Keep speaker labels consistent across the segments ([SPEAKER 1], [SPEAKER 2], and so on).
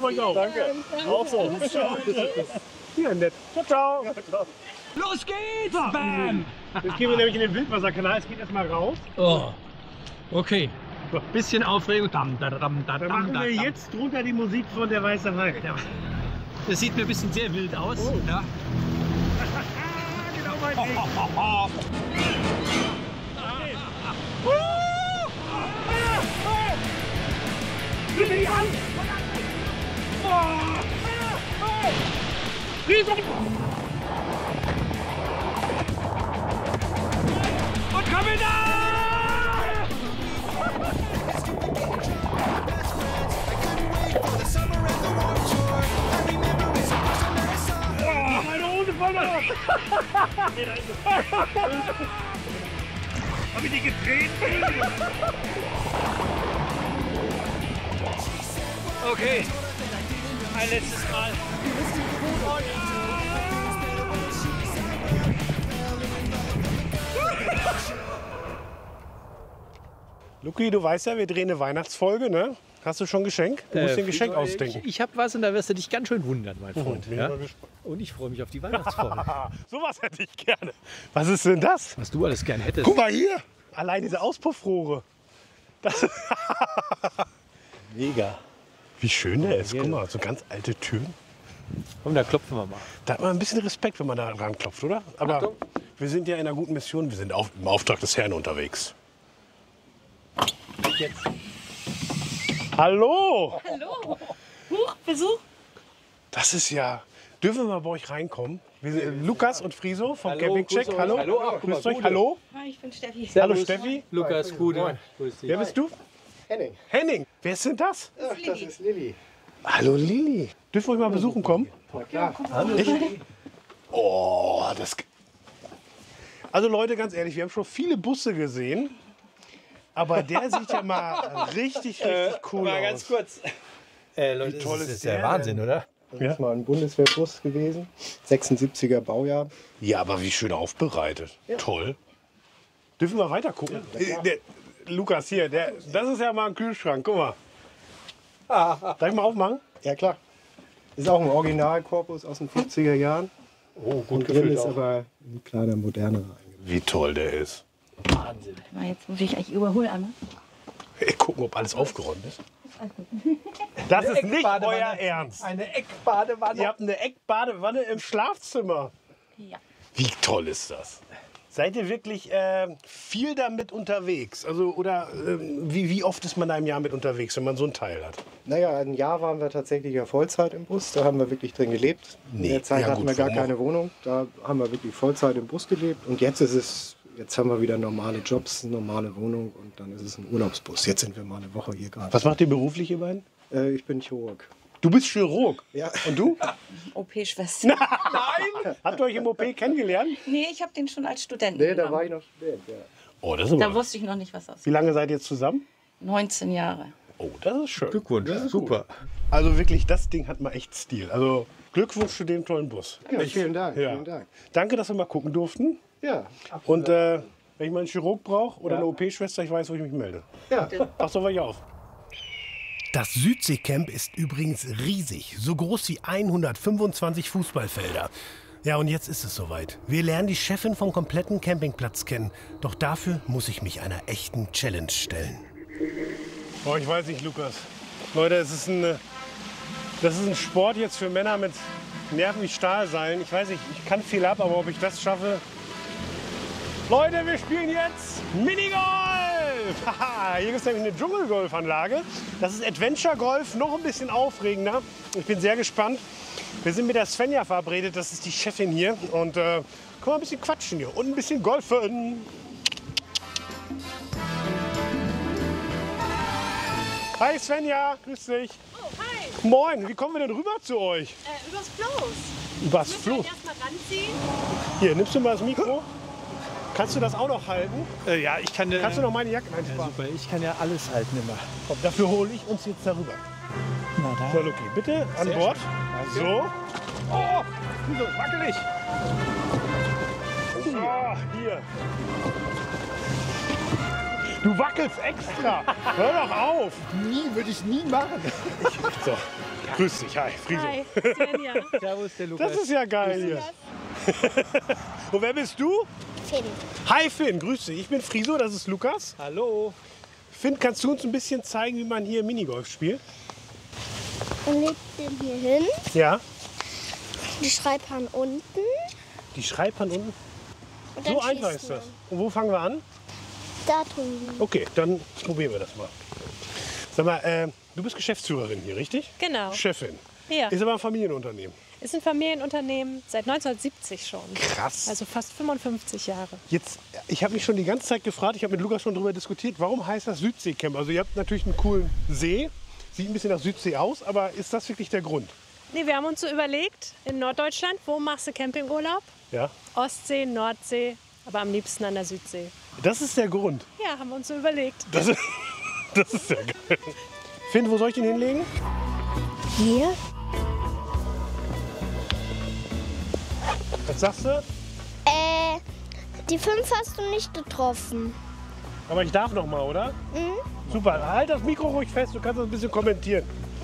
[SPEAKER 1] euch auch. Danke. Auch so. Ja, nett. Ciao, ciao.
[SPEAKER 2] Los geht's! Bam!
[SPEAKER 1] Jetzt gehen wir nämlich in den Wildwasserkanal. Es geht erstmal raus.
[SPEAKER 2] Oh. Okay. Bisschen Aufregung.
[SPEAKER 1] Da machen wir jetzt drunter die Musik von der Weiße Hai.
[SPEAKER 2] Das sieht mir ein bisschen sehr wild aus. Oh. Ja.
[SPEAKER 1] Genau mein Ding. Nimm mir die Hand!
[SPEAKER 2] Und komm da!
[SPEAKER 1] Meine Hose voll noch! Hab ich die gedreht?
[SPEAKER 2] Okay. Ein letztes Mal.
[SPEAKER 1] Luki, du weißt ja, wir drehen eine Weihnachtsfolge, ne? Hast du schon ein Geschenk? Du musst dir ein Geschenk ausdenken.
[SPEAKER 2] Ich habe was und da wirst du dich ganz schön wundern, mein Freund.
[SPEAKER 1] bin
[SPEAKER 2] Ja?
[SPEAKER 1] mal gespannt.
[SPEAKER 2] Und ich freue mich auf die Weihnachtsfolge.
[SPEAKER 1] Sowas hätte ich gerne. Was ist denn das?
[SPEAKER 2] Was du alles gern hättest.
[SPEAKER 1] Guck mal hier! Allein diese Auspuffrohre. Das
[SPEAKER 2] Mega.
[SPEAKER 1] Wie schön der ist. Guck mal, so ganz alte Türen.
[SPEAKER 2] Komm, da klopfen wir mal.
[SPEAKER 1] Da hat man ein bisschen Respekt, wenn man da dran klopft, oder? Aber
[SPEAKER 2] Achtung.
[SPEAKER 1] wir sind ja in einer guten Mission. Wir sind im Auftrag des Herrn unterwegs.
[SPEAKER 2] Jetzt.
[SPEAKER 1] Hallo!
[SPEAKER 3] Hallo. Huch, Besuch.
[SPEAKER 1] Das ist ja... Dürfen wir mal bei euch reinkommen? Wir sind Lukas und Friso vom
[SPEAKER 2] Hallo,
[SPEAKER 1] Campingcheck.
[SPEAKER 2] grüß euch.
[SPEAKER 1] Hallo.
[SPEAKER 2] Hallo, ach, guck mal,
[SPEAKER 1] Grüßt euch.
[SPEAKER 2] Gude.
[SPEAKER 1] Hallo.
[SPEAKER 3] Hi, ich bin Steffi.
[SPEAKER 1] Hallo Steffi.
[SPEAKER 2] Lukas, Gude. Grüß dich.
[SPEAKER 1] Wer bist du?
[SPEAKER 4] Henning.
[SPEAKER 1] Henning. Wer ist denn das?
[SPEAKER 4] Ach, das ist Lilly.
[SPEAKER 1] Hallo Lili. Dürfen wir euch mal besuchen kommen?
[SPEAKER 4] Na klar.
[SPEAKER 1] Oh, das... Also Leute, ganz ehrlich, wir haben schon viele Busse gesehen. Aber der sieht ja mal richtig cool
[SPEAKER 2] Mal
[SPEAKER 1] aus.
[SPEAKER 2] ganz kurz. Leute,
[SPEAKER 1] toll
[SPEAKER 2] das
[SPEAKER 1] ist
[SPEAKER 2] ist ja
[SPEAKER 1] der
[SPEAKER 2] Wahnsinn, oder?
[SPEAKER 4] Das ist mal ein Bundeswehrbus gewesen. 76er Baujahr.
[SPEAKER 1] Ja, aber wie schön aufbereitet. Toll. Dürfen wir weiter gucken? Lukas, hier, das ist ja mal ein Kühlschrank. Guck mal. Darf ich mal aufmachen?
[SPEAKER 4] Ja klar. Ist auch ein Originalkorpus aus den 50er Jahren.
[SPEAKER 1] Oh, gut
[SPEAKER 4] Und drin ist aber ein kleiner modernerer eingebaut.
[SPEAKER 1] Wie toll der ist.
[SPEAKER 2] Wahnsinn.
[SPEAKER 3] Jetzt muss ich eigentlich überholen einmal.
[SPEAKER 1] Hey, gucken, ob alles aufgeräumt ist. Das ist nicht euer Ernst.
[SPEAKER 2] Eine Eckbadewanne.
[SPEAKER 1] Ihr habt eine Eckbadewanne im Schlafzimmer.
[SPEAKER 3] Ja.
[SPEAKER 1] Wie toll ist das? Seid ihr wirklich viel damit unterwegs? Also, oder wie oft ist man da im Jahr mit unterwegs, wenn man so ein Teil hat?
[SPEAKER 4] Naja, ein Jahr waren wir tatsächlich ja Vollzeit im Bus. Da haben wir wirklich drin gelebt.
[SPEAKER 1] Nee,
[SPEAKER 4] In der Zeit
[SPEAKER 1] ja
[SPEAKER 4] hatten
[SPEAKER 1] gut,
[SPEAKER 4] wir gar
[SPEAKER 1] warum
[SPEAKER 4] keine Wohnung. Da haben wir wirklich Vollzeit im Bus gelebt. Und jetzt ist es... Jetzt haben wir wieder normale Jobs, normale Wohnung und dann ist es ein Urlaubsbus. Jetzt sind wir mal eine Woche hier gerade.
[SPEAKER 1] Was macht ihr beruflich, ihr beiden?
[SPEAKER 4] Ich bin Chirurg.
[SPEAKER 1] Du bist Chirurg.
[SPEAKER 4] Ja.
[SPEAKER 1] Und du?
[SPEAKER 3] OP-Schwester.
[SPEAKER 1] Nein! Habt ihr euch im OP kennengelernt?
[SPEAKER 3] Nee, ich habe den schon als Student
[SPEAKER 4] Nee, da
[SPEAKER 3] genommen.
[SPEAKER 4] war ich noch Student, ja.
[SPEAKER 1] Oh, das ist
[SPEAKER 3] Da
[SPEAKER 1] aber...
[SPEAKER 3] wusste ich noch nicht, was das ist.
[SPEAKER 1] Wie lange seid ihr jetzt zusammen?
[SPEAKER 3] 19 Jahre.
[SPEAKER 1] Oh, das ist schön.
[SPEAKER 2] Glückwunsch. Super.
[SPEAKER 1] Also wirklich, das Ding hat mal echt Stil. Also Glückwunsch zu dem tollen Bus.
[SPEAKER 4] Ja, vielen Dank,
[SPEAKER 1] Ja.
[SPEAKER 4] vielen Dank.
[SPEAKER 1] Danke, dass wir mal gucken durften.
[SPEAKER 4] Ja,
[SPEAKER 1] Und wenn ich mal einen Chirurg brauche oder eine OP-Schwester, ich weiß, wo ich mich melde.
[SPEAKER 4] ja.
[SPEAKER 1] Passt auf euch auf.
[SPEAKER 5] Das Südseecamp ist übrigens riesig, so groß wie 125 Fußballfelder. Ja, und jetzt ist es soweit. Wir lernen die Chefin vom kompletten Campingplatz kennen. Doch dafür muss ich mich einer echten Challenge stellen.
[SPEAKER 1] Oh, ich weiß nicht, Lukas. Leute, das ist ein Sport jetzt für Männer mit Nerven wie Stahlseilen. Ich weiß nicht, ich kann viel ab, aber ob ich das schaffe... Leute, wir spielen jetzt Minigolf! Haha, hier gibt es nämlich eine Dschungelgolfanlage. Das ist Adventure Golf, noch ein bisschen aufregender. Ich bin sehr gespannt. Wir sind mit der Svenja verabredet, das ist die Chefin hier. Und können wir ein bisschen quatschen hier und ein bisschen golfen. Hi Svenja, grüß dich.
[SPEAKER 6] Oh, hi.
[SPEAKER 1] Moin, wie kommen wir denn rüber zu euch?
[SPEAKER 6] Übers Floß.
[SPEAKER 1] Übers
[SPEAKER 6] Müssen
[SPEAKER 1] Fluss.
[SPEAKER 6] wir erstmal ranziehen.
[SPEAKER 1] Hier, nimmst du mal das Mikro? Kannst du das auch noch halten?
[SPEAKER 2] Ja, ich kann...
[SPEAKER 1] Kannst du noch meine Jacke einsparen?
[SPEAKER 2] super, ich kann ja alles halten immer.
[SPEAKER 1] Komm, dafür hole ich uns jetzt darüber.
[SPEAKER 2] Na da.
[SPEAKER 1] So, Luki, bitte an
[SPEAKER 2] Sehr
[SPEAKER 1] Bord.
[SPEAKER 2] schön.
[SPEAKER 1] So. Oh, so wackelig. So, hier. Du wackelst extra. Hör doch auf.
[SPEAKER 2] Nie, würde ich nie machen.
[SPEAKER 1] So, grüß dich. Hi, Friso.
[SPEAKER 6] Hi, Svenja.
[SPEAKER 2] Servus, der Lukas.
[SPEAKER 1] Das ist ja geil hier. Und wer bist du?
[SPEAKER 7] Finn.
[SPEAKER 1] Hi Finn, grüß dich. Ich bin Friso, das ist Lukas.
[SPEAKER 2] Hallo.
[SPEAKER 1] Finn, kannst du uns ein bisschen zeigen, wie man hier Minigolf spielt?
[SPEAKER 7] Man legt den hier hin,
[SPEAKER 1] Ja.
[SPEAKER 7] die Schreibhahn unten.
[SPEAKER 1] Die Schreibhand unten.
[SPEAKER 7] Und dann
[SPEAKER 1] So einfach
[SPEAKER 7] schießt
[SPEAKER 1] ist das.
[SPEAKER 7] man.
[SPEAKER 1] Und wo fangen wir an?
[SPEAKER 7] Da drüben.
[SPEAKER 1] Okay, dann probieren wir das mal. Sag mal, du bist Geschäftsführerin hier, richtig?
[SPEAKER 6] Genau.
[SPEAKER 1] Chefin.
[SPEAKER 6] Ja.
[SPEAKER 1] Ist aber ein Familienunternehmen.
[SPEAKER 6] Ist ein Familienunternehmen seit 1970 schon.
[SPEAKER 1] Krass.
[SPEAKER 6] Also fast 55 Jahre.
[SPEAKER 1] Jetzt, ich habe mich schon die ganze Zeit gefragt, ich habe mit Lukas schon darüber diskutiert, warum heißt das Südseecamp? Also ihr habt natürlich einen coolen See, sieht ein bisschen nach Südsee aus, aber ist das wirklich der Grund?
[SPEAKER 6] Nee, wir haben uns so überlegt, in Norddeutschland, wo machst du Campingurlaub?
[SPEAKER 1] Ja.
[SPEAKER 6] Ostsee, Nordsee, aber am liebsten an der Südsee.
[SPEAKER 1] Das ist der Grund.
[SPEAKER 6] Ja, haben wir uns so überlegt.
[SPEAKER 1] Das ist ja geil. Finn, wo soll ich den hinlegen?
[SPEAKER 7] Hier?
[SPEAKER 1] Was sagst du?
[SPEAKER 7] Die 5 hast du nicht getroffen.
[SPEAKER 1] Aber ich darf noch mal, oder? Super, halt das Mikro ruhig fest, du kannst das ein bisschen kommentieren.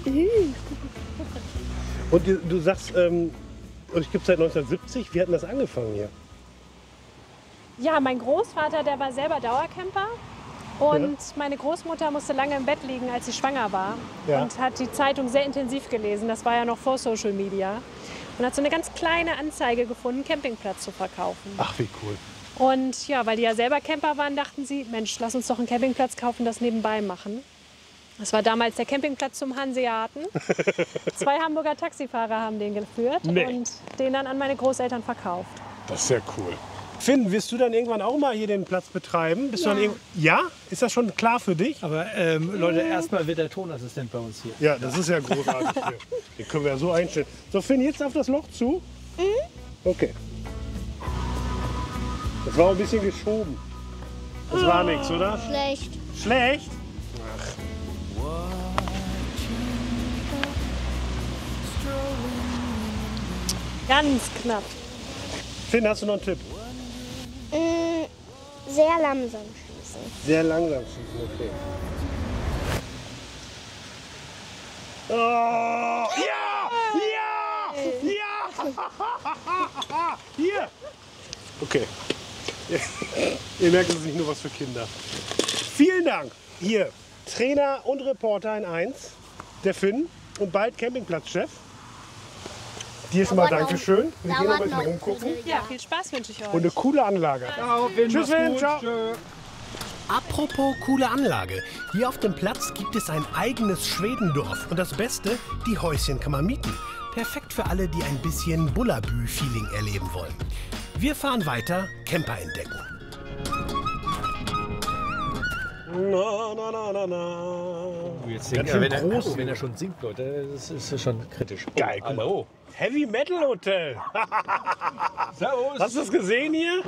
[SPEAKER 1] Und du sagst, euch gibt es seit 1970, wie hat denn das angefangen hier?
[SPEAKER 6] Ja, mein Großvater, der war selber Dauercamper. Und meine Großmutter musste lange im Bett liegen, als sie schwanger war.
[SPEAKER 1] Ja.
[SPEAKER 6] Und hat die Zeitung sehr intensiv gelesen. Das war ja noch vor Social Media. Und hat so eine ganz kleine Anzeige gefunden, Campingplatz zu verkaufen.
[SPEAKER 1] Ach, wie cool.
[SPEAKER 6] Und ja, weil die ja selber Camper waren, dachten sie, Mensch, lass uns doch einen Campingplatz kaufen, das nebenbei machen. Das war damals der Campingplatz zum Hanseaten. 2 Hamburger Taxifahrer haben den geführt und den dann an meine Großeltern verkauft.
[SPEAKER 1] Das ist ja cool. Finn, wirst du dann irgendwann auch mal hier den Platz betreiben? Bist du dann ja? Ist das schon klar für dich?
[SPEAKER 2] Aber Leute, erstmal wird der Tonassistent bei uns hier.
[SPEAKER 1] Ja, das ist ja großartig hier. Den können wir ja so einstellen. So, Finn, jetzt auf das Loch zu. Okay. Das war ein bisschen geschoben. Das war nichts, oder?
[SPEAKER 7] Schlecht.
[SPEAKER 1] Schlecht?
[SPEAKER 6] Ganz knapp.
[SPEAKER 1] Finn, hast du noch einen Tipp?
[SPEAKER 7] Sehr langsam schießen.
[SPEAKER 1] Sehr langsam schießen, okay. Oh, ja! Ja! Ja! Hier! Okay. Ihr merkt, es ist nicht nur was für Kinder. Vielen Dank. Hier, Trainer und Reporter in 1, der Finn und bald Campingplatzchef. Dir schon mal Dankeschön. Wir gehen noch mal hier rumgucken.
[SPEAKER 6] Ja, viel Spaß wünsche ich euch.
[SPEAKER 1] Und eine coole Anlage. Tschüss, Finn. Ciao.
[SPEAKER 5] Apropos coole Anlage. Hier auf dem Platz gibt es ein eigenes Schwedendorf. Und das Beste, die Häuschen kann man mieten. Perfekt für alle, die ein bisschen Bullabü-Feeling erleben wollen. Wir fahren weiter, Camper entdecken.
[SPEAKER 1] Na, na, na, na, na.
[SPEAKER 2] Jetzt
[SPEAKER 1] Ganz schön groß.
[SPEAKER 2] wenn er schon singt, Leute, das ist schon kritisch.
[SPEAKER 1] Geil, guck mal.
[SPEAKER 2] Hallo.
[SPEAKER 1] Heavy Metal Hotel.
[SPEAKER 2] Servus.
[SPEAKER 1] Hast du es gesehen hier?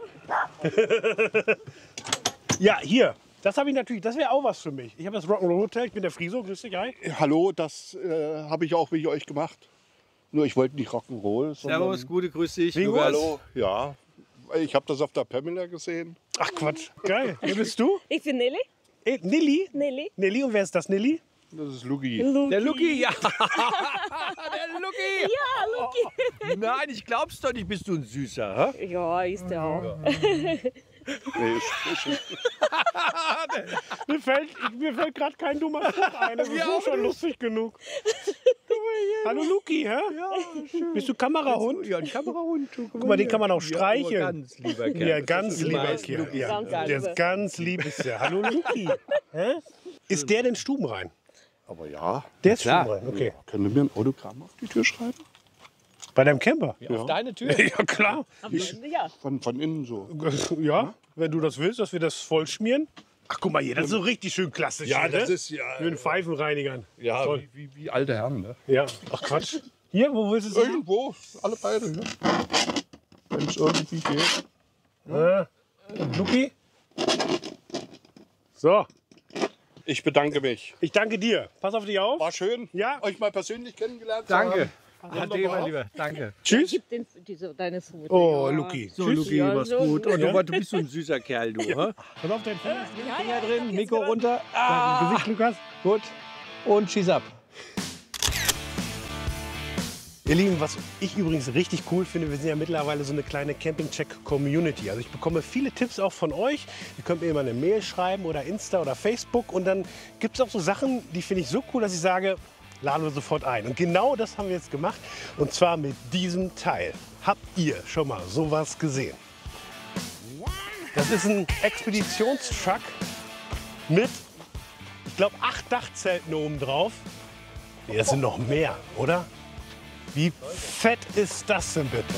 [SPEAKER 1] Ja, hier. Das habe ich natürlich, das wäre auch was für mich. Ich habe das Rock'n'Roll Hotel, ich bin der Friso, grüß dich, hi.
[SPEAKER 8] Hallo, das habe ich auch wie euch gemacht. Nur ich wollte nicht Rock'n'Roll.
[SPEAKER 2] Servus, gute, grüß dich.
[SPEAKER 1] Wie
[SPEAKER 2] Lukas.
[SPEAKER 8] Hallo, ja. Ich habe das auf der Pamela gesehen.
[SPEAKER 1] Ach Quatsch, geil. Wer bist du?
[SPEAKER 6] Ich bin Nelly.
[SPEAKER 1] Nilly?
[SPEAKER 6] Nelly.
[SPEAKER 1] Nilly, und wer ist das, Nilly?
[SPEAKER 8] Das ist Lugi.
[SPEAKER 2] Der Luki, ja. Der Luki. Ja, Luki. Nein, ich glaub's doch nicht, bist du ein Süßer. Hä?
[SPEAKER 6] Ja, ist der auch.
[SPEAKER 8] Nee,
[SPEAKER 1] Mir fällt gerade kein dummer Spruch ein. Das ist so schon lustig genug. Hallo Luki, hä? Ja, schön. Bist du Kamerahund?
[SPEAKER 2] Ja, ein Kamerahund.
[SPEAKER 1] Guck mal, den kann man auch streicheln.
[SPEAKER 2] Ja, ganz lieber Kerl.
[SPEAKER 1] Ja, ganz
[SPEAKER 2] Das ist
[SPEAKER 1] lieber
[SPEAKER 2] meist
[SPEAKER 1] Kerl.
[SPEAKER 2] Luki.
[SPEAKER 1] Ja, der ist ganz lieb ist der. Hallo Luki. Hä? Ist der denn stubenrein?
[SPEAKER 8] aber ja.
[SPEAKER 1] Der ist
[SPEAKER 2] klar.
[SPEAKER 1] stubenrein, okay.
[SPEAKER 8] Können Sie mir ein Autogramm auf die Tür schreiben?
[SPEAKER 1] Bei deinem Camper?
[SPEAKER 2] Auf deine Tür.
[SPEAKER 1] Ja, klar.
[SPEAKER 8] Von innen so.
[SPEAKER 1] Ja, wenn du das willst, dass wir das vollschmieren. Ach, guck mal hier, das ist so richtig schön klassisch.
[SPEAKER 8] Ja,
[SPEAKER 1] hier,
[SPEAKER 8] das
[SPEAKER 1] ne?
[SPEAKER 8] ist ja.
[SPEAKER 1] Mit den Pfeifenreinigern.
[SPEAKER 8] Ja,
[SPEAKER 1] Toll.
[SPEAKER 8] wie alte Herren, ne?
[SPEAKER 1] Ja. Ach Quatsch. Hier, wo willst du es?
[SPEAKER 8] Irgendwo, alle beide, ne? Wenn es irgendwie geht.
[SPEAKER 1] Luki? So,
[SPEAKER 8] Ich bedanke mich.
[SPEAKER 1] ich danke dir. Pass auf dich auf.
[SPEAKER 8] War schön,
[SPEAKER 1] Ja.
[SPEAKER 8] euch mal persönlich kennengelernt zu haben.
[SPEAKER 2] Danke. Ade, mein Lieber. Danke.
[SPEAKER 1] Tschüss.
[SPEAKER 3] Deine Food.
[SPEAKER 1] Oh, Luki.
[SPEAKER 2] So,
[SPEAKER 1] Tschüss.
[SPEAKER 2] Luki, mach's gut. Und
[SPEAKER 1] Ja.
[SPEAKER 2] du bist so ein süßer Kerl, du. Ja.
[SPEAKER 1] Pass auf, dein Finger.
[SPEAKER 2] Finger drin, Mikro runter.
[SPEAKER 1] Gesicht, Lukas.
[SPEAKER 2] Gut. Und schieß ab.
[SPEAKER 1] Ihr Lieben, was ich übrigens richtig cool finde, wir sind ja mittlerweile so eine kleine Camping-Check-Community. Also ich bekomme viele Tipps auch von euch. Ihr könnt mir immer eine Mail schreiben oder Insta oder Facebook. Und dann gibt es auch so Sachen, die finde ich so cool, dass ich sage, laden wir sofort ein. Und genau das haben wir jetzt gemacht. Und zwar mit diesem Teil. Habt ihr schon mal sowas gesehen? Das ist ein Expeditionstruck mit, ich glaube, 8 Dachzelten oben drauf. Nee, das sind noch mehr, oder? Wie fett ist das denn bitte?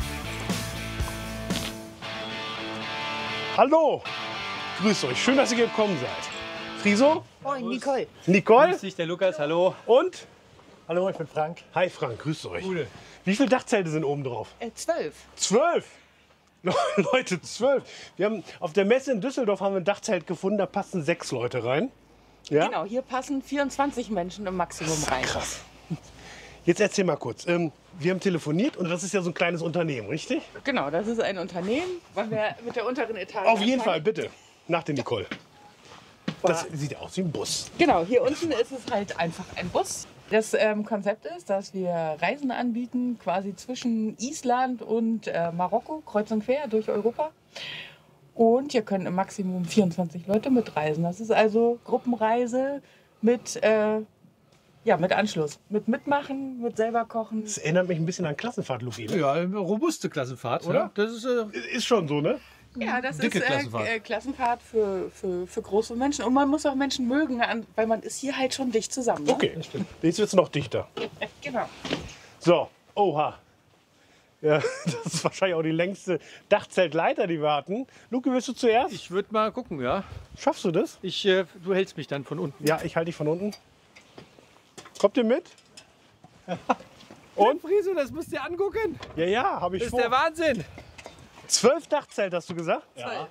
[SPEAKER 1] Hallo, grüßt euch, schön, dass ihr gekommen seid. Friso?
[SPEAKER 3] Moin, Nicole.
[SPEAKER 1] Nicole?
[SPEAKER 2] Grüß dich, der Lukas, hallo.
[SPEAKER 1] Und?
[SPEAKER 4] Hallo, ich bin Frank.
[SPEAKER 1] Hi Frank, grüßt euch.
[SPEAKER 2] Gute.
[SPEAKER 1] Wie viele Dachzelte sind oben drauf?
[SPEAKER 3] 12.
[SPEAKER 1] 12! Leute, 12. Wir haben, auf der Messe in Düsseldorf haben wir ein Dachzelt gefunden, da passen 6 Leute rein. Ja?
[SPEAKER 9] Genau, hier passen 24 Menschen im Maximum rein.
[SPEAKER 1] Krass. Jetzt erzähl mal kurz. Wir haben telefoniert und das ist ja so ein kleines Unternehmen, richtig?
[SPEAKER 9] Genau, das ist ein Unternehmen. Wollen wir mit der unteren Etage
[SPEAKER 1] Auf jeden
[SPEAKER 9] anfangen?
[SPEAKER 1] Fall, bitte. Nach der Nicole. Das sieht aus wie ein Bus.
[SPEAKER 9] Genau, hier unten ist es halt einfach ein Bus. Das Konzept ist, dass wir Reisen anbieten, quasi zwischen Island und Marokko, kreuz und quer durch Europa. Und hier können im Maximum 24 Leute mitreisen. Das ist also Gruppenreise mit, mit Anschluss. Mit Mitmachen, mit selber kochen.
[SPEAKER 1] Das erinnert mich ein bisschen an Klassenfahrt, Luki. Ne?
[SPEAKER 2] Ja, eine robuste Klassenfahrt,
[SPEAKER 1] Oder?
[SPEAKER 2] Ja. Das ist,
[SPEAKER 1] Ist schon so, ne?
[SPEAKER 9] Ja, das
[SPEAKER 2] Dicke
[SPEAKER 9] ist
[SPEAKER 2] Klassenfahrt.
[SPEAKER 9] Klassenfahrt für große Menschen. Und man muss auch Menschen mögen, weil man ist hier halt schon dicht zusammen. Ne?
[SPEAKER 1] Okay, jetzt wird es noch dichter.
[SPEAKER 9] Genau.
[SPEAKER 1] So, oha. Ja, das ist wahrscheinlich auch die längste Dachzeltleiter, die wir hatten. Luki, willst du zuerst?
[SPEAKER 2] ich würde mal gucken, ja.
[SPEAKER 1] Schaffst du das?
[SPEAKER 2] Du hältst mich dann von unten.
[SPEAKER 1] Ja, ich halte dich von unten. Kommt ihr mit?
[SPEAKER 2] Und Friso, das musst du dir angucken.
[SPEAKER 1] Ja, habe ich
[SPEAKER 2] Das ist
[SPEAKER 1] vor.
[SPEAKER 2] der Wahnsinn.
[SPEAKER 1] 12 Dachzelt, hast du gesagt? Ja.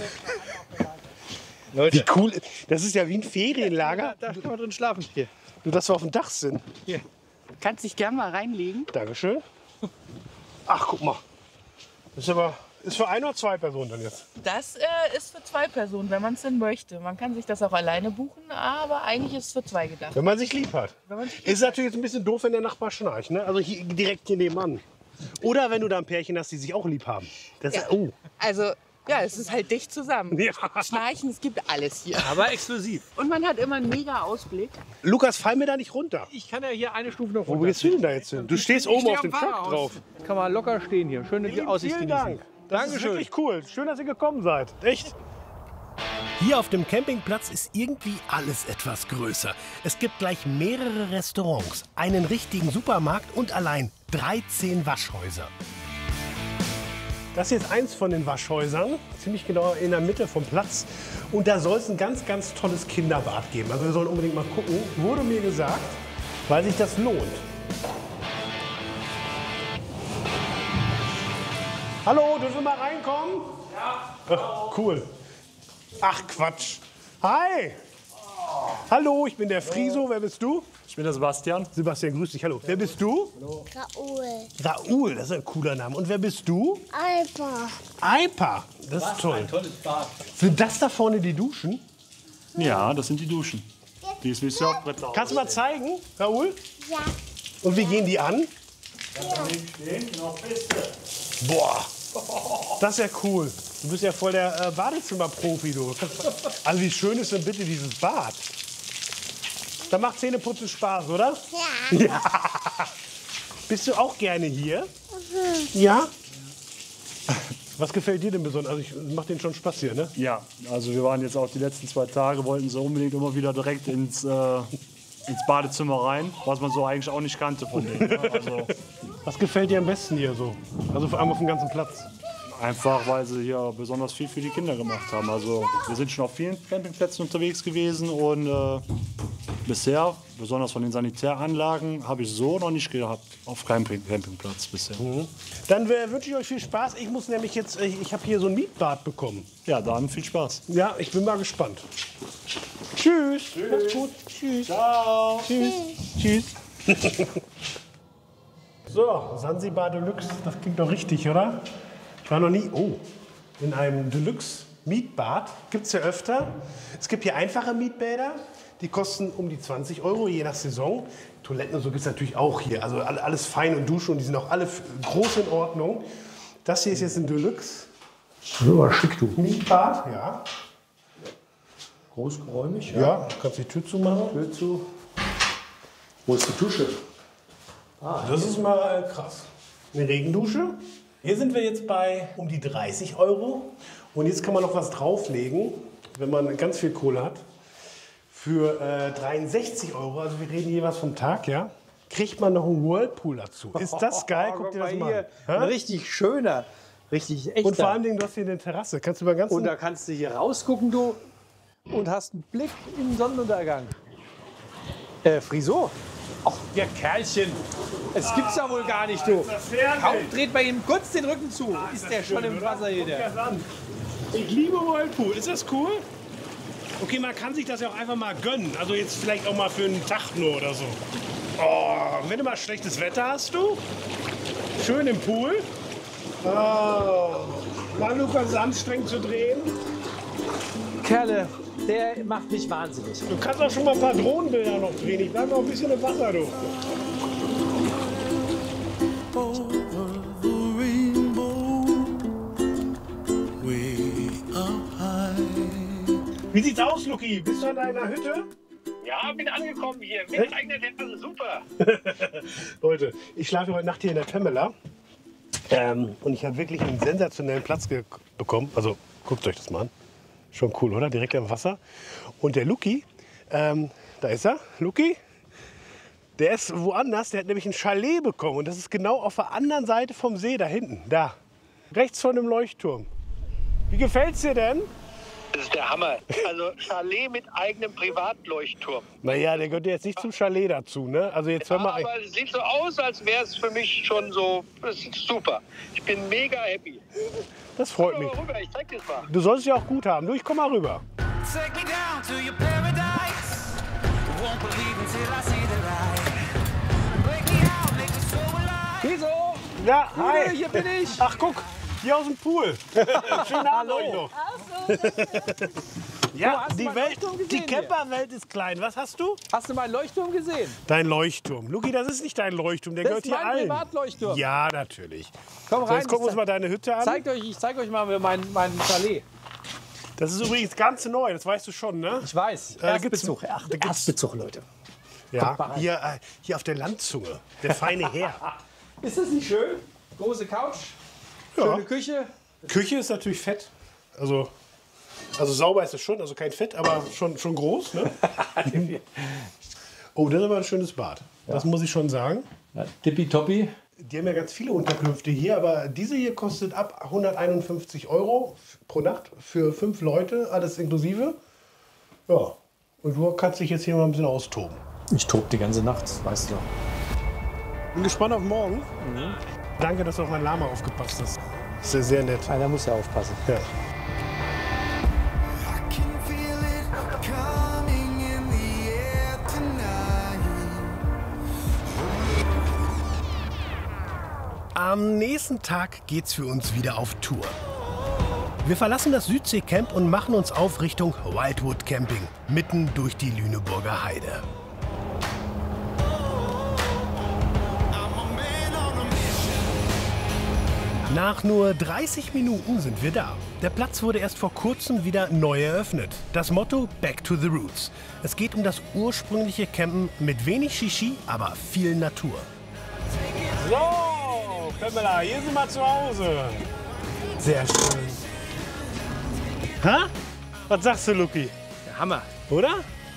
[SPEAKER 1] Wie cool. Das ist ja wie ein Ferienlager.
[SPEAKER 2] Da kann man drin schlafen. Hier.
[SPEAKER 1] Nur, dass wir auf dem Dach sind.
[SPEAKER 9] Kannst dich gern mal reinlegen.
[SPEAKER 1] Dankeschön. Ach, guck mal. Das ist für 1 oder 2 Personen dann jetzt.
[SPEAKER 9] Das ist für 2 Personen, wenn man es denn möchte. Man kann sich das auch alleine buchen, aber eigentlich ist es für 2 gedacht.
[SPEAKER 1] Wenn man sich lieb hat.
[SPEAKER 9] Wenn man sich
[SPEAKER 1] Ist natürlich jetzt ein bisschen doof, wenn der Nachbar schnarcht. Ne? Also hier, direkt hier nebenan. Oder wenn du da ein Pärchen hast, die sich auch lieb haben. Das ist, oh.
[SPEAKER 9] Also, ja, es ist halt dicht zusammen.
[SPEAKER 1] Ja.
[SPEAKER 9] Schnarchen, es gibt alles hier.
[SPEAKER 2] Aber exklusiv.
[SPEAKER 9] Und man hat immer einen mega Ausblick.
[SPEAKER 1] Lukas, fall mir da nicht runter.
[SPEAKER 2] Ich kann ja hier eine Stufe noch
[SPEAKER 1] Wo
[SPEAKER 2] runter.
[SPEAKER 1] gehst du denn da jetzt hin? Du stehst oben
[SPEAKER 2] stehe
[SPEAKER 1] auf dem
[SPEAKER 2] am
[SPEAKER 1] Truck
[SPEAKER 2] Fahrerhaus.
[SPEAKER 1] drauf.
[SPEAKER 2] Kann man locker stehen hier. Schöne Aussicht
[SPEAKER 1] Vielen
[SPEAKER 2] genießen.
[SPEAKER 1] Dank. Das ist
[SPEAKER 2] Dankeschön.
[SPEAKER 1] wirklich cool. Schön, dass ihr gekommen seid. Echt.
[SPEAKER 5] Hier auf dem Campingplatz ist irgendwie alles etwas größer. Es gibt gleich mehrere Restaurants, einen richtigen Supermarkt und allein 13 Waschhäuser.
[SPEAKER 1] Das hier ist eins von den Waschhäusern, ziemlich genau in der Mitte vom Platz. Und da soll es ein ganz, ganz tolles Kinderbad geben. Also wir sollen unbedingt mal gucken, wurde mir gesagt, weil sich das lohnt. Hallo, dürfen wir mal reinkommen? Ja. Ach, cool. Ach, Quatsch. Hi. Hallo, ich bin der Friso. Wer bist du?
[SPEAKER 10] Ich bin der Sebastian.
[SPEAKER 1] Sebastian, grüß dich. Hallo. Wer bist du?
[SPEAKER 7] Raoul.
[SPEAKER 1] Raoul, das ist ein cooler Name. Und wer bist du?
[SPEAKER 7] Alba.
[SPEAKER 1] Aipa. Das ist toll.
[SPEAKER 10] Tolles Bad.
[SPEAKER 1] Sind das da vorne die Duschen?
[SPEAKER 10] Ja, das sind die Duschen. Die ist wie Surfbrett.
[SPEAKER 1] Kannst du mal zeigen, Raoul?
[SPEAKER 7] Ja.
[SPEAKER 1] Und wie gehen die an? Boah, das ist ja cool. Du bist ja voll der Badezimmerprofi, du. Also wie schön ist denn bitte dieses Bad? Da macht Zähneputzen Spaß, oder?
[SPEAKER 7] Ja.
[SPEAKER 1] Ja. Bist du auch gerne hier? Ja? Was gefällt dir denn besonders? Also macht denen schon Spaß hier, ne?
[SPEAKER 10] Ja, also wir waren jetzt auch die letzten 2 Tage, wollten so unbedingt immer wieder direkt ins Badezimmer rein, was man so eigentlich auch nicht kannte von denen. Ne? Also
[SPEAKER 1] Was gefällt dir am besten hier so? Also vor allem auf dem ganzen Platz.
[SPEAKER 10] einfach, weil sie hier besonders viel für die Kinder gemacht haben. Also wir sind schon auf vielen Campingplätzen unterwegs gewesen und bisher, besonders von den Sanitäranlagen, habe ich so noch nicht gehabt auf keinem Campingplatz bisher.
[SPEAKER 1] Dann wünsche ich euch viel Spaß. Ich muss nämlich jetzt, ich habe hier so ein Mietbad bekommen.
[SPEAKER 10] Ja, dann viel Spaß.
[SPEAKER 1] Ja, ich bin mal gespannt. Tschüss. Macht's gut. Tschüss.
[SPEAKER 10] Ciao.
[SPEAKER 1] Tschüss. Tschüss.
[SPEAKER 5] So, Sansibar Deluxe, das klingt doch richtig, oder? Ich war noch nie, in einem Deluxe Mietbad. Gibt es ja öfter. Es gibt hier einfache Mietbäder, die kosten um die 20 €, je nach Saison. Toiletten und so gibt es natürlich auch hier. Also alles fein und Dusche und die sind auch alle groß in Ordnung. Das hier ist jetzt ein Deluxe.
[SPEAKER 2] So, schick du.
[SPEAKER 5] Mietbad, ja.
[SPEAKER 2] Großgeräumig,
[SPEAKER 5] Ja, kannst die Tür zumachen.
[SPEAKER 2] Tür zu. Wo ist die Dusche?
[SPEAKER 5] Das ist mal krass. Eine Regendusche. Hier sind wir jetzt bei um die 30 €. Und jetzt kann man noch was drauflegen, wenn man ganz viel Kohle hat. Für 63 €, also wir reden jeweils vom Tag, ja, kriegt man noch einen Whirlpool dazu. Ist das geil? Guck dir das mal an.
[SPEAKER 2] Ein richtig schöner, richtig echter.
[SPEAKER 5] Und vor allem, du hast hier eine Terrasse. Kannst du über ganzen
[SPEAKER 2] Und da kannst du hier rausgucken, du, und hast einen Blick in den Sonnenuntergang. Friso. Ach, ja, Kerlchen. Es gibt's ja wohl gar nicht, du. Kaum dreht bei ihm kurz den Rücken zu. Ist der schon im Wasser hier, der.
[SPEAKER 5] Ich liebe Whirlpool. Ist das cool? Okay, man kann sich das ja auch einfach mal gönnen. Also jetzt vielleicht auch mal für einen Tag nur oder so. Oh, wenn du mal schlechtes Wetter hast, du. Schön im Pool. Oh. Mann, Lukas, ist anstrengend zu drehen.
[SPEAKER 2] Kerle, der macht mich wahnsinnig.
[SPEAKER 5] Du kannst auch schon mal ein paar Drohnenbilder noch drehen. Ich bleib noch ein bisschen im Wasser, du. Wie sieht's aus, Luki? Bist du an deiner Hütte?
[SPEAKER 11] Ja, bin angekommen hier. Mit eigener Terrasse, super.
[SPEAKER 5] Leute, ich schlafe heute Nacht hier in der Pamela. Und ich habe wirklich einen sensationellen Platz bekommen. Also, guckt euch das mal an. Schon cool, oder? Direkt am Wasser. Und der Luki, da ist er, Luki. Der ist woanders, der hat nämlich ein Chalet bekommen. Und das ist genau auf der anderen Seite vom See, da hinten. Da, rechts von dem Leuchtturm. Wie gefällt's dir denn?
[SPEAKER 11] Das ist der Hammer. Also Chalet mit eigenem Privatleuchtturm.
[SPEAKER 5] Naja, der gehört jetzt nicht zum Chalet dazu, ne? Also jetzt hör mal.
[SPEAKER 11] Aber es sieht so aus, als wäre es für mich schon so, das ist super. Ich bin mega happy.
[SPEAKER 5] Das freut mich.
[SPEAKER 11] Komm mal rüber, ich zeig dir's mal.
[SPEAKER 5] Du sollst ja auch gut haben. Du, ich komm mal rüber.
[SPEAKER 2] Wieso?
[SPEAKER 5] Ja, hi.
[SPEAKER 2] Hier bin ich.
[SPEAKER 5] Ach, guck. Hier aus dem Pool. Schönen Abend euch noch. Ja, die Camperwelt ist klein. Was hast du?
[SPEAKER 2] Hast du meinen Leuchtturm gesehen?
[SPEAKER 5] Dein Leuchtturm. Luki, das ist nicht dein Leuchtturm, der gehört hier allen.
[SPEAKER 2] Das ist mein Privatleuchtturm.
[SPEAKER 5] Ja, natürlich.
[SPEAKER 2] Komm
[SPEAKER 5] So,
[SPEAKER 2] rein.
[SPEAKER 5] jetzt gucken wir uns mal deine Hütte an.
[SPEAKER 2] Ich zeig euch mal mein Chalet.
[SPEAKER 5] Das ist übrigens ganz neu, das weißt du schon, ne?
[SPEAKER 2] Ich weiß. Erstbezug. Erstbezug, Leute.
[SPEAKER 5] Ja, hier auf der Landzunge. Der feine Herr.
[SPEAKER 2] Ist das nicht schön? Große Couch. Schöne Küche.
[SPEAKER 5] Küche ist natürlich fett. Also sauber ist es schon, also kein Fett, aber schon groß. Ne? Oh, das ist aber ein schönes Bad. Ja. Das muss ich schon sagen.
[SPEAKER 2] Ja, tippitoppi.
[SPEAKER 5] Die haben ja ganz viele Unterkünfte hier, aber diese hier kostet ab 151 € pro Nacht für 5 Leute, alles inklusive. Ja, und du kannst dich jetzt hier mal ein bisschen austoben.
[SPEAKER 2] Ich tobe die ganze Nacht, weißt du.
[SPEAKER 5] Bin gespannt auf morgen. Mhm. Danke, dass du auf mein Lama aufgepasst hast. Das ist sehr nett.
[SPEAKER 2] Einer muss ja aufpassen.
[SPEAKER 5] Ja. Am nächsten Tag geht's für uns wieder auf Tour. Wir verlassen das Südseecamp und machen uns auf Richtung Wildwood Camping, mitten durch die Lüneburger Heide. Nach nur 30 Minuten sind wir da. Der Platz wurde erst vor kurzem wieder neu eröffnet. Das Motto Back to the Roots. Es geht um das ursprüngliche Campen mit wenig Shishi, aber viel Natur. So, Pamela, hier sind wir zu Hause. Sehr schön. Ha? Was sagst du, Luki?
[SPEAKER 2] Der Hammer.
[SPEAKER 5] Oder?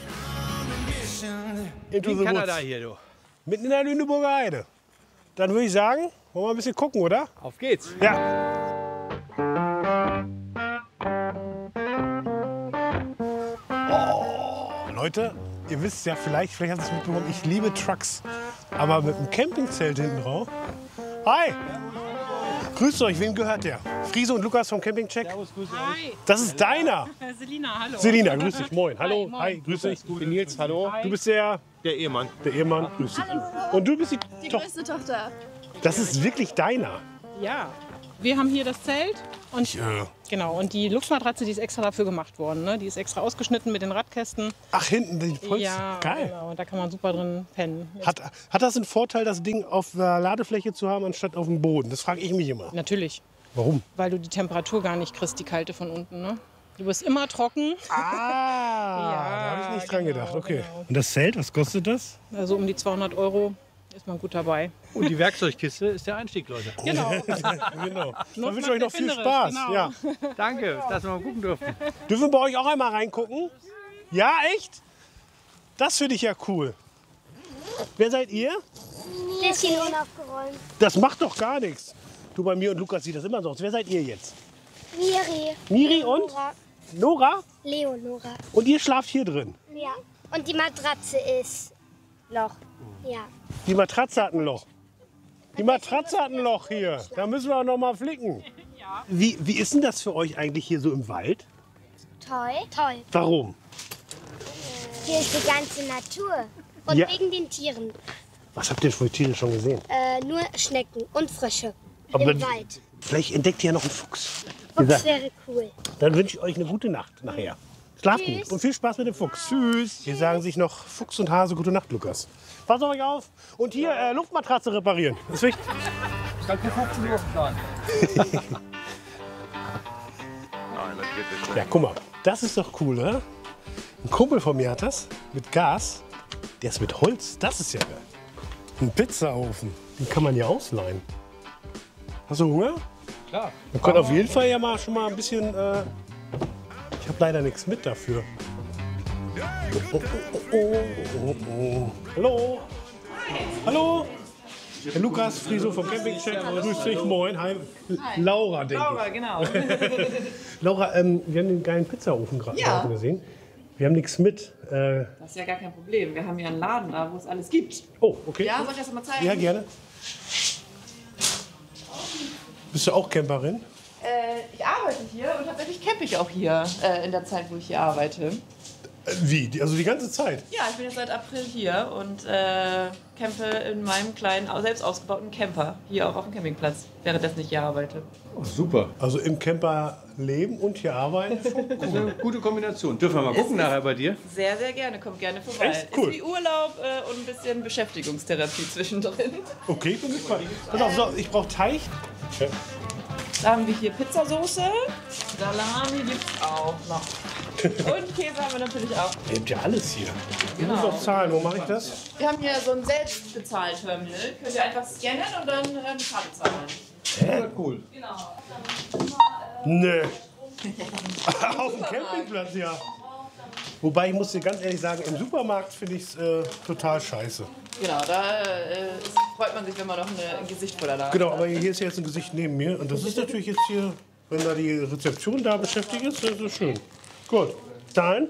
[SPEAKER 2] Into Kanada hier, du.
[SPEAKER 5] Mitten in der Lüneburger Heide. Dann würde ich sagen, wollen wir ein bisschen gucken, oder?
[SPEAKER 2] Auf geht's.
[SPEAKER 5] Ja. Oh, Leute, ihr wisst ja vielleicht habt ihr es mitbekommen, ich liebe Trucks. Aber mit einem Campingzelt hinten drauf. Hi! Grüßt euch, wem gehört der? Friese und Lukas vom Campingcheck.
[SPEAKER 12] Servus, grüß euch. Hi.
[SPEAKER 5] Das ist deiner.
[SPEAKER 12] Selina, hallo.
[SPEAKER 5] Selina, grüß dich, moin. Hallo, hi, grüß dich.
[SPEAKER 12] Ich bin Nils, hallo.
[SPEAKER 5] Du bist der
[SPEAKER 12] Ehemann.
[SPEAKER 5] Der Ehemann, grüß dich.
[SPEAKER 7] Hallo.
[SPEAKER 5] Und du bist
[SPEAKER 7] Die größte Tochter.
[SPEAKER 1] Das ist wirklich deiner.
[SPEAKER 12] Ja, wir haben hier das Zelt und, genau, und die Luxmatratze, die ist extra dafür gemacht worden. Ne? Die ist extra ausgeschnitten mit den Radkästen.
[SPEAKER 1] Ach, hinten die Polster.
[SPEAKER 12] Ja,
[SPEAKER 1] geil.
[SPEAKER 12] Genau, und da kann man super drin pennen.
[SPEAKER 1] Hat das einen Vorteil, das Ding auf der Ladefläche zu haben, anstatt auf dem Boden? Das frage ich mich immer.
[SPEAKER 12] Natürlich.
[SPEAKER 1] Warum?
[SPEAKER 12] Weil du die Temperatur gar nicht kriegst, die kalte von unten. Ne? Du bist immer trocken.
[SPEAKER 1] Da habe ich nicht dran gedacht. Okay. Genau. Und das Zelt, was kostet das?
[SPEAKER 12] Also um die 200 € ist man gut dabei.
[SPEAKER 2] Und die Werkzeugkiste ist der Einstieg, Leute.
[SPEAKER 12] Genau.
[SPEAKER 1] Genau. Ich wünsche euch noch viel Spaß.
[SPEAKER 12] Genau.
[SPEAKER 1] Ja.
[SPEAKER 2] Danke, dass wir mal gucken dürfen.
[SPEAKER 1] Dürfen wir bei euch auch einmal reingucken? Ja, echt? Das finde ich ja cool. Wer seid ihr?
[SPEAKER 7] Bisschen unaufgeräumt.
[SPEAKER 1] Das macht doch gar nichts. Du, bei mir und Lukas sieht das immer so aus. Wer seid ihr jetzt?
[SPEAKER 7] Miri.
[SPEAKER 1] Miri und? Nora?
[SPEAKER 7] Leonora.
[SPEAKER 1] Und ihr schlaft hier drin?
[SPEAKER 7] Ja. Und die Matratze ist Loch. Ja.
[SPEAKER 1] Die Matratze hat ein Loch. Die Matratze hat ein Loch hier. Da müssen wir auch noch mal flicken. Wie ist denn das für euch eigentlich hier so im Wald?
[SPEAKER 7] Toll. Toll.
[SPEAKER 1] Warum?
[SPEAKER 7] Hier ist die ganze Natur. Und
[SPEAKER 1] Ja.
[SPEAKER 7] wegen den Tieren.
[SPEAKER 1] Was habt ihr für Tiere schon gesehen?
[SPEAKER 7] Nur Schnecken und Frösche.
[SPEAKER 1] Aber
[SPEAKER 7] Im Wald.
[SPEAKER 1] Vielleicht entdeckt ihr ja noch einen Fuchs.
[SPEAKER 7] Fuchs wäre cool.
[SPEAKER 1] Dann wünsche ich euch eine gute Nacht nachher. Schlaft gut und viel Spaß mit dem Fuchs. Tschüss. Hier sagen sich noch Fuchs und Hase gute Nacht, Lukas. Pass auf euch auf. Und hier Luftmatratze reparieren. Das ist wichtig.
[SPEAKER 2] Kann für 15 Uhr fahren.
[SPEAKER 1] Ja, guck mal. Das ist doch cool, oder? Ein Kumpel von mir hat das mit Gas. Der ist mit Holz. Das ist ja geil. Ein Pizzaofen. Den kann man ja ausleihen. Hast du Hunger?
[SPEAKER 2] Klar.
[SPEAKER 1] Wir können auf jeden Fall ja mal schon mal ein bisschen. Ich habe leider nichts mit dafür. Hallo. Hallo. Der Lukas Friso vom Campingcheck. Grüß dich, moin. Hi. Laura, denke ich.
[SPEAKER 9] Laura, genau.
[SPEAKER 1] Laura, wir haben den geilen Pizzaofen gerade
[SPEAKER 9] Ja.
[SPEAKER 1] gesehen. Wir haben nichts mit.
[SPEAKER 9] Das ist ja gar kein Problem. Wir haben ja einen Laden da, wo es alles gibt.
[SPEAKER 1] Oh, okay.
[SPEAKER 9] Ja, soll ich das mal zeigen?
[SPEAKER 1] Ja, gerne. Bist du auch Camperin?
[SPEAKER 9] Ich arbeite hier und tatsächlich campe ich auch hier in der Zeit, wo ich hier arbeite.
[SPEAKER 1] Wie? Also die ganze Zeit?
[SPEAKER 9] Ja, ich bin jetzt seit April hier und campe in meinem kleinen, selbst ausgebauten Camper hier auch auf dem Campingplatz, währenddessen ich hier arbeite.
[SPEAKER 2] Oh, super.
[SPEAKER 1] Also im Camper leben und hier arbeiten?
[SPEAKER 2] Das ist eine gute Kombination. Dürfen wir mal gucken nachher bei dir?
[SPEAKER 9] Sehr, sehr gerne. Kommt gerne vorbei.
[SPEAKER 1] Echt? Cool.
[SPEAKER 9] Ist wie Urlaub und ein bisschen Beschäftigungstherapie zwischendrin.
[SPEAKER 1] Okay, bin gespannt. Pass auf, so, ich brauche Teig. Okay.
[SPEAKER 9] Da haben wir hier Pizzasoße. Salami gibt's auch noch. Und Käse haben wir natürlich auch.
[SPEAKER 1] Ihr habt ja alles hier. Ich muss
[SPEAKER 9] Genau.
[SPEAKER 1] auch zahlen. Wo mache ich das?
[SPEAKER 9] Wir haben hier so ein Selbstbezahlterminal. Könnt ihr einfach scannen und dann eine Karte zahlen.
[SPEAKER 1] Hä?
[SPEAKER 2] Cool.
[SPEAKER 9] Genau.
[SPEAKER 1] Nee. Auf dem Campingplatz, ja. Wobei, ich muss dir ganz ehrlich sagen, im Supermarkt finde ich es total scheiße.
[SPEAKER 9] Genau, da freut man sich, wenn man noch ein Gesicht vor der Nase
[SPEAKER 1] Genau,
[SPEAKER 9] hat.
[SPEAKER 1] aber hier ist jetzt ein Gesicht neben mir. Und das ist natürlich jetzt hier, wenn da die Rezeption da beschäftigt ist, das ist schön. Gut. Zahlen?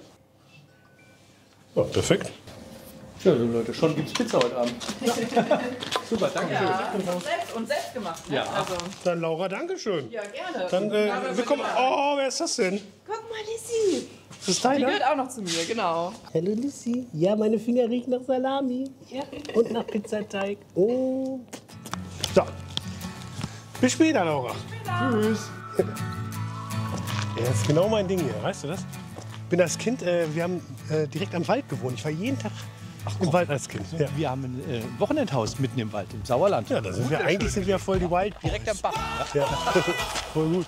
[SPEAKER 1] Ja, perfekt.
[SPEAKER 2] Ja, so Leute, schon gibt's Pizza heute Abend. Super, danke schön.
[SPEAKER 9] Ja, selbst gemacht. Ne?
[SPEAKER 2] Ja.
[SPEAKER 9] Also,
[SPEAKER 1] Dann Laura, danke schön.
[SPEAKER 9] ja, gerne.
[SPEAKER 1] Dann willkommen. Oh, wer ist das denn?
[SPEAKER 9] Guck mal, Lissy.
[SPEAKER 1] Ist das
[SPEAKER 9] Die
[SPEAKER 1] deiner?
[SPEAKER 9] gehört auch noch zu mir, genau.
[SPEAKER 1] Hallo Lissy. Ja, meine Finger riechen nach Salami.
[SPEAKER 9] Ja.
[SPEAKER 1] Und nach Pizzateig. Oh. So. Bis später, Laura. Tschüss. Ja, das ist genau mein Ding hier, weißt du das? Ich bin als Kind, wir haben direkt am Wald gewohnt. Ich war jeden Tag im Wald als Kind. Ja,
[SPEAKER 2] Wir haben ein Wochenendhaus mitten im Wald, im Sauerland.
[SPEAKER 1] ja da sind wir, eigentlich sind wir voll die Wild Boys.
[SPEAKER 2] Direkt am Bach.
[SPEAKER 1] Ja. Voll gut.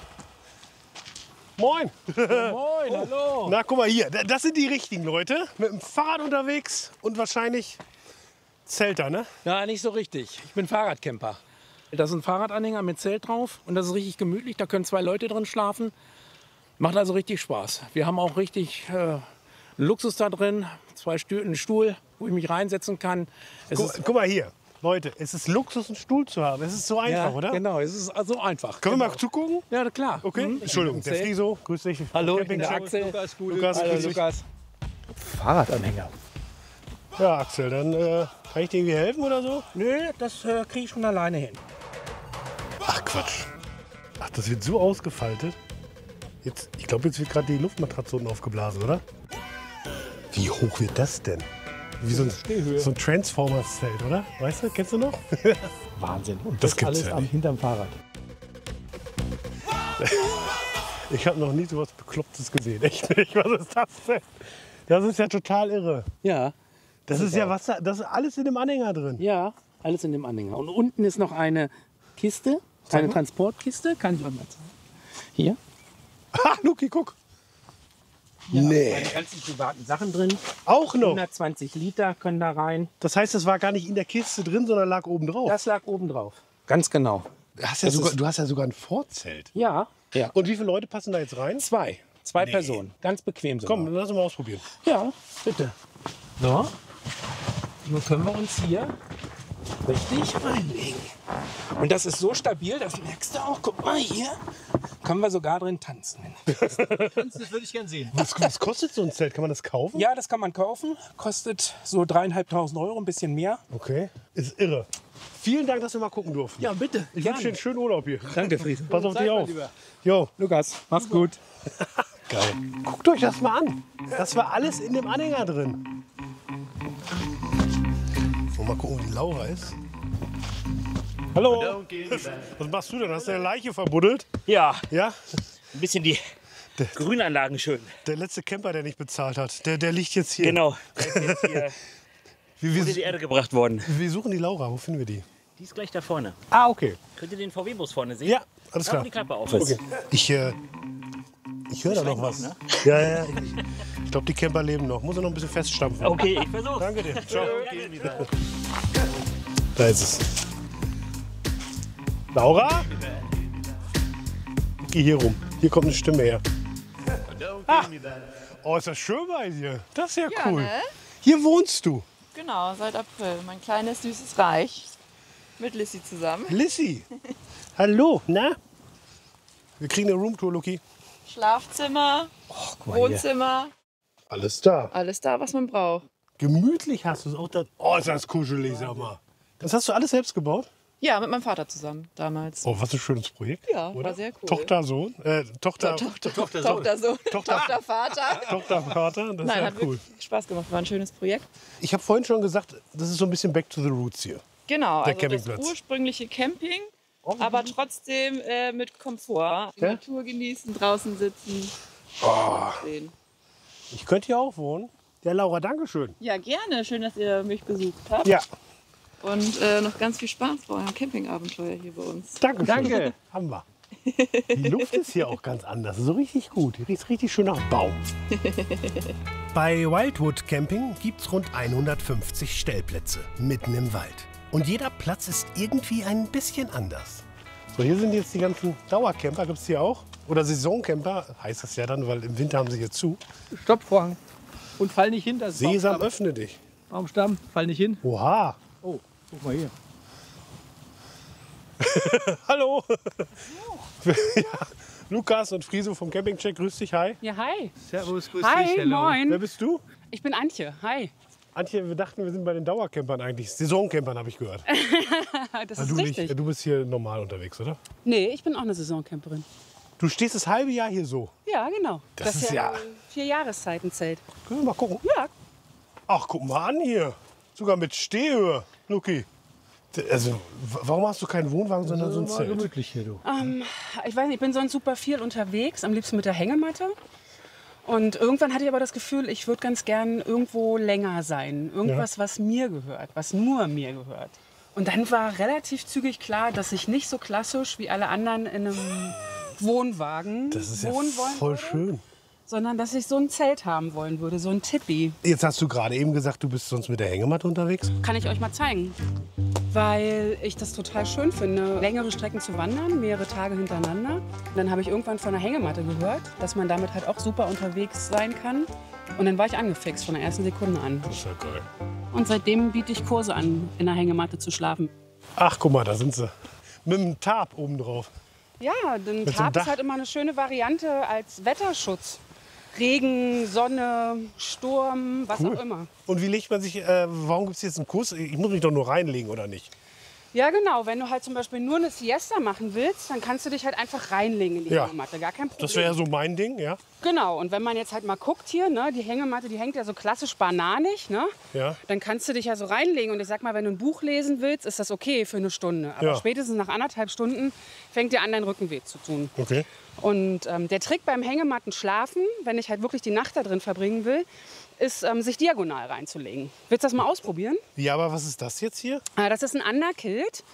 [SPEAKER 1] Moin.
[SPEAKER 2] Moin, hallo.
[SPEAKER 1] Na, guck mal hier. Das sind die richtigen Leute. Mit dem Fahrrad unterwegs und wahrscheinlich Zelter, ne?
[SPEAKER 13] Ja, nicht so richtig. Ich bin Fahrradcamper. Das ist ein Fahrradanhänger mit Zelt drauf und das ist richtig gemütlich. Da können 2 Leute drin schlafen. Macht also richtig Spaß. Wir haben auch richtig Luxus da drin. 2 Stühle, einen Stuhl, wo ich mich reinsetzen kann.
[SPEAKER 1] Guck mal hier. Leute, es ist Luxus, einen Stuhl zu haben. Es ist so einfach,
[SPEAKER 13] ja,
[SPEAKER 1] oder?
[SPEAKER 13] Genau, es ist so einfach.
[SPEAKER 1] Können wir
[SPEAKER 13] genau.
[SPEAKER 1] mal zugucken?
[SPEAKER 13] Ja, klar.
[SPEAKER 1] Okay.
[SPEAKER 13] Mhm.
[SPEAKER 1] Entschuldigung, der
[SPEAKER 13] Zelt.
[SPEAKER 1] Friso, grüß dich.
[SPEAKER 13] Hallo,
[SPEAKER 1] Camping
[SPEAKER 13] der
[SPEAKER 1] Show.
[SPEAKER 13] Axel.
[SPEAKER 1] Lukas,
[SPEAKER 13] Hallo,
[SPEAKER 1] grüß dich.
[SPEAKER 13] Lukas.
[SPEAKER 2] Fahrradanhänger.
[SPEAKER 1] Ja, Axel, dann kann ich dir irgendwie helfen oder so?
[SPEAKER 13] Nö, das kriege ich schon alleine hin.
[SPEAKER 1] Ach Quatsch. Ach, das wird so ausgefaltet. Jetzt, ich glaube, jetzt wird gerade die Luftmatratze unten aufgeblasen, oder? Wie hoch wird das denn? Wie so ein Transformers-Zelt, oder? Weißt du, kennst du noch?
[SPEAKER 2] Wahnsinn. Und
[SPEAKER 1] Das
[SPEAKER 2] das
[SPEAKER 1] gibt's
[SPEAKER 2] alles
[SPEAKER 1] ja nicht.
[SPEAKER 2] hinterm Fahrrad.
[SPEAKER 1] Ich habe noch nie so was Beklopptes gesehen. Echt nicht. Was ist das denn? Das ist ja total irre.
[SPEAKER 13] Ja.
[SPEAKER 1] Das ist ja was, das ist alles in dem Anhänger drin.
[SPEAKER 13] Ja, alles in dem Anhänger. Und unten ist noch eine Kiste, eine Transportkiste. Kann ich euch mal zeigen. Hier.
[SPEAKER 1] Ha, Luki, guck.
[SPEAKER 13] Ja,
[SPEAKER 1] Nee.
[SPEAKER 13] meine ganzen privaten Sachen drin.
[SPEAKER 1] Auch noch?
[SPEAKER 13] 120 Liter können da rein.
[SPEAKER 1] Das heißt, das war gar nicht in der Kiste drin, sondern lag oben drauf.
[SPEAKER 13] Das lag oben drauf. Ganz genau.
[SPEAKER 1] Du hast ja sogar ein Vorzelt.
[SPEAKER 13] Ja. Ja.
[SPEAKER 1] Und wie viele Leute passen da jetzt rein?
[SPEAKER 13] Zwei Personen. Ganz bequem sogar.
[SPEAKER 1] Komm, lass uns mal ausprobieren.
[SPEAKER 13] Ja, bitte. So. Nun können wir uns hier richtig reinlegen. Und das ist so stabil, das merkst du auch. Guck mal hier. Können wir sogar drin tanzen.
[SPEAKER 2] Das würde ich gern sehen.
[SPEAKER 1] Was kostet so ein Zelt? Kann man das kaufen?
[SPEAKER 13] Ja, das kann man kaufen. Kostet so 3.500 €, ein bisschen mehr.
[SPEAKER 1] Okay. Ist irre. Vielen Dank, dass wir mal gucken durften.
[SPEAKER 13] Ja, bitte.
[SPEAKER 1] Ich wünsche dir einen schönen Urlaub hier.
[SPEAKER 13] Danke, Friede.
[SPEAKER 1] Pass auf dich auf. Jo.
[SPEAKER 13] Lukas, mach's gut.
[SPEAKER 1] Geil. Guckt euch das mal an. Das war alles in dem Anhänger drin. So, mal gucken, wo die Laura ist. Hallo. Was machst du denn? Hast du eine Leiche verbuddelt?
[SPEAKER 14] Ja.
[SPEAKER 1] Ja?
[SPEAKER 14] Ein bisschen die Grünanlagen schön.
[SPEAKER 1] Der letzte Camper, der nicht bezahlt hat, der liegt jetzt hier.
[SPEAKER 14] Genau. Der ist jetzt hier unter die Erde gebracht worden.
[SPEAKER 1] Wir suchen die Laura. Wo finden wir die?
[SPEAKER 14] Die ist gleich da vorne.
[SPEAKER 1] Ah, okay.
[SPEAKER 14] Könnt ihr den VW-Bus vorne sehen?
[SPEAKER 1] Ja, alles
[SPEAKER 14] Da,
[SPEAKER 1] klar.
[SPEAKER 14] wo die Klappe auf ist.
[SPEAKER 1] Okay. Ich höre da noch was.
[SPEAKER 14] Ne?
[SPEAKER 1] Ja. Ich glaube, die Camper leben noch. Muss er noch ein bisschen feststampfen.
[SPEAKER 14] Okay, ich versuch's.
[SPEAKER 1] Danke dir. Ciao. Da ist es. Laura? Geh hier rum. Hier kommt eine Stimme her. Oh, ist das schön bei dir. Das ist ja cool.
[SPEAKER 15] Ne?
[SPEAKER 1] Hier wohnst du.
[SPEAKER 15] Genau, seit April. Mein kleines, süßes Reich. Mit Lissy zusammen.
[SPEAKER 1] Lissy. Hallo, na? Wir kriegen eine Roomtour, Luki.
[SPEAKER 15] Schlafzimmer,
[SPEAKER 1] guck mal hier.
[SPEAKER 15] Wohnzimmer.
[SPEAKER 1] Alles da.
[SPEAKER 15] Alles da, was man braucht.
[SPEAKER 1] Gemütlich hast du es auch da. Oh, ist das kuschelig, sag mal. Das hast du alles selbst gebaut?
[SPEAKER 15] Ja, mit meinem Vater zusammen damals.
[SPEAKER 1] Oh, was ein schönes Projekt.
[SPEAKER 15] Ja, war sehr cool.
[SPEAKER 1] Tochter, Sohn? Tochter,
[SPEAKER 15] Tochter, Sohn, Tochter, Vater.
[SPEAKER 1] Tochter, Vater. Das
[SPEAKER 15] Nein,
[SPEAKER 1] ist
[SPEAKER 15] hat
[SPEAKER 1] ja cool.
[SPEAKER 15] wirklich Spaß gemacht. War ein schönes Projekt.
[SPEAKER 1] Ich habe vorhin schon gesagt, das ist so ein bisschen back to the roots hier.
[SPEAKER 15] Genau,
[SPEAKER 1] Der
[SPEAKER 15] also das
[SPEAKER 1] Campingplatz.
[SPEAKER 15] ursprüngliche Camping, aber trotzdem mit Komfort. Die
[SPEAKER 1] Ja?
[SPEAKER 15] Natur genießen, draußen sitzen.
[SPEAKER 1] Oh,
[SPEAKER 15] Sehen.
[SPEAKER 1] ich könnte hier auch wohnen. Ja, Laura, danke schön.
[SPEAKER 15] Ja, gerne. Schön, dass ihr mich besucht habt.
[SPEAKER 1] Ja.
[SPEAKER 15] Und noch ganz viel Spaß bei eurem Campingabenteuer hier bei uns.
[SPEAKER 1] Danke.
[SPEAKER 2] Danke.
[SPEAKER 1] Haben wir. Die Luft ist hier auch ganz anders. So richtig gut. Hier riecht richtig schön nach Baum. Bei Wildwood Camping gibt es rund 150 Stellplätze mitten im Wald. Und jeder Platz ist irgendwie ein bisschen anders. So, hier sind jetzt die ganzen Dauercamper. Gibt es hier auch? Oder Saisoncamper, heißt das ja dann, weil im Winter haben sie hier zu.
[SPEAKER 2] Stopp, Vorhang. Und fall nicht hin. Das ist
[SPEAKER 1] Sesam,
[SPEAKER 2] Baumstamm.
[SPEAKER 1] öffne dich.
[SPEAKER 2] Baumstamm, fall nicht hin.
[SPEAKER 1] Oha.
[SPEAKER 2] Oh, guck mal hier.
[SPEAKER 1] Hallo. Ja, Lukas und Friso vom Campingcheck, grüß dich, hi.
[SPEAKER 12] Ja, hi.
[SPEAKER 2] Servus, grüß
[SPEAKER 12] Hi,
[SPEAKER 2] dich. Hello.
[SPEAKER 12] moin.
[SPEAKER 1] Wer bist du?
[SPEAKER 12] Ich bin Antje. Hi.
[SPEAKER 1] Antje, wir dachten, wir sind bei den Dauercampern eigentlich. Saisoncampern habe ich gehört.
[SPEAKER 12] Das
[SPEAKER 1] Ah,
[SPEAKER 12] ist
[SPEAKER 1] du,
[SPEAKER 12] richtig.
[SPEAKER 1] du bist hier normal unterwegs, oder?
[SPEAKER 12] Nee, ich bin auch eine Saisoncamperin.
[SPEAKER 1] Du stehst das halbe Jahr hier so.
[SPEAKER 12] Ja, genau.
[SPEAKER 1] Das ist ja-
[SPEAKER 12] 4 Jahreszeitenzelt.
[SPEAKER 1] Können wir mal gucken?
[SPEAKER 12] Ja.
[SPEAKER 1] Ach, guck mal an hier. Sogar mit Stehhöhe, Luki. Also, warum hast du keinen Wohnwagen, sondern so ein Zelt?
[SPEAKER 2] Gemütlich hier, du.
[SPEAKER 12] Ich weiß nicht, ich bin sonst super viel unterwegs, am liebsten mit der Hängematte. Und irgendwann hatte ich aber das Gefühl, ich würde ganz gern irgendwo länger sein. Irgendwas, was mir gehört, was nur mir gehört. Und dann war relativ zügig klar, dass ich nicht so klassisch wie alle anderen in einem Wohnwagen
[SPEAKER 1] Das ist ja
[SPEAKER 12] wohnen wollen
[SPEAKER 1] voll
[SPEAKER 12] würde,
[SPEAKER 1] schön.
[SPEAKER 12] sondern dass ich so ein Zelt haben wollen würde, so ein Tipi.
[SPEAKER 1] Jetzt hast du gerade eben gesagt, du bist sonst mit der Hängematte unterwegs.
[SPEAKER 12] Kann ich euch mal zeigen. Weil ich das total schön finde, längere Strecken zu wandern, mehrere Tage hintereinander. Dann habe ich irgendwann von einer Hängematte gehört, dass man damit halt auch super unterwegs sein kann. Und dann war ich angefixt von der ersten Sekunde an.
[SPEAKER 1] Das ist ja geil.
[SPEAKER 12] Und seitdem biete ich Kurse an, in der Hängematte zu schlafen.
[SPEAKER 1] Ach, guck mal, da sind sie. Mit einem Tarp oben drauf.
[SPEAKER 12] Ja, denn
[SPEAKER 1] Mit so einem
[SPEAKER 12] Tarp
[SPEAKER 1] Dach.
[SPEAKER 12] ist halt immer eine schöne Variante als Wetterschutz. Regen, Sonne, Sturm, was
[SPEAKER 1] Cool.
[SPEAKER 12] auch immer.
[SPEAKER 1] Und wie legt man sich, warum gibt es jetzt einen Kurs? Ich muss mich doch nur reinlegen, oder nicht?
[SPEAKER 12] Ja, genau. Wenn du halt zum Beispiel nur eine Siesta machen willst, dann kannst du dich halt einfach reinlegen in die Hängematte. Gar kein Problem.
[SPEAKER 5] Das wäre so mein Ding, ja.
[SPEAKER 12] Genau. Und wenn man jetzt halt mal guckt hier, ne, die Hängematte, die hängt ja so klassisch bananig, ne?
[SPEAKER 5] Ja.
[SPEAKER 12] Dann kannst du dich ja so reinlegen. Und ich sag mal, wenn du ein Buch lesen willst, ist das okay für eine Stunde. Aber spätestens nach 1,5 Stunden fängt dir an, dein Rücken weh zu tun.
[SPEAKER 5] Okay.
[SPEAKER 12] Und der Trick beim Hängematten-Schlafen, wenn ich halt wirklich die Nacht da drin verbringen will, ist, sich diagonal reinzulegen. Willst du das mal ausprobieren?
[SPEAKER 5] Ja, aber was ist das jetzt hier?
[SPEAKER 12] Das ist ein Underkilt.